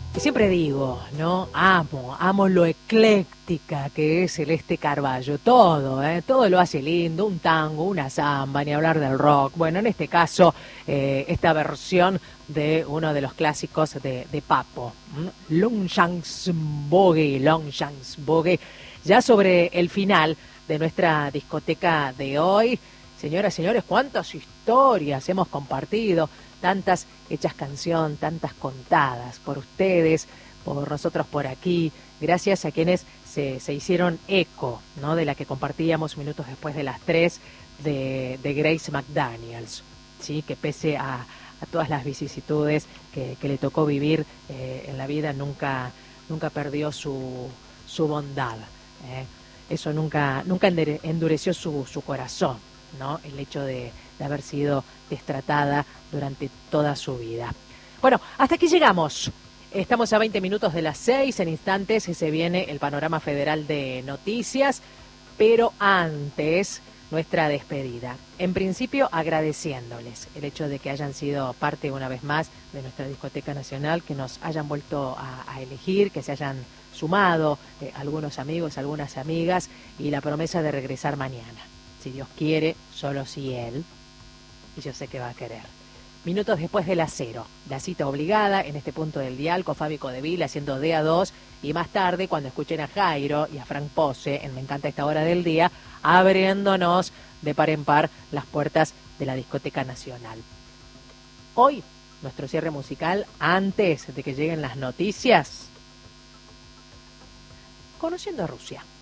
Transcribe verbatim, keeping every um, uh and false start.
Y siempre digo, ¿no? Amo, amo lo ecléctica que es Celeste Carballo. Todo, ¿eh? Todo lo hace lindo, un tango, una samba, ni hablar del rock. Bueno, en este caso, eh, esta versión de uno de los clásicos de, de Papo, ¿m? Longshanks Boogie, Longshanks Boogie. Ya sobre el final de nuestra discoteca de hoy, señoras y señores, cuántas historias hemos compartido, tantas hechas canción, tantas contadas por ustedes, por nosotros por aquí, gracias a quienes se, se hicieron eco, ¿no?, de la que compartíamos minutos después de las tres de, de Grace McDaniels, ¿sí?, que pese a, a todas las vicisitudes que, que le tocó vivir eh, en la vida, nunca, nunca perdió su, su bondad, ¿eh? Eso nunca, nunca endureció su, su corazón, ¿no?, el hecho de, de haber sido destratada durante toda su vida. Bueno, hasta aquí llegamos. Estamos a veinte minutos de las seis. En instantes se viene el panorama federal de noticias, pero antes nuestra despedida. En principio, agradeciéndoles el hecho de que hayan sido parte una vez más de nuestra discoteca nacional, que nos hayan vuelto a, a elegir, que se hayan sumado eh, algunos amigos, algunas amigas, y la promesa de regresar mañana. Si Dios quiere, solo si Él, y yo sé que va a querer. Minutos después de las cero, la cita obligada en este punto del dial con Fabi Codeville haciendo D A dos, y más tarde cuando escuchen a Jairo y a Frank Pose en Me Encanta Esta Hora del Día, abriéndonos de par en par las puertas de la discoteca nacional. Hoy, nuestro cierre musical, antes de que lleguen las noticias, conociendo a Rusia.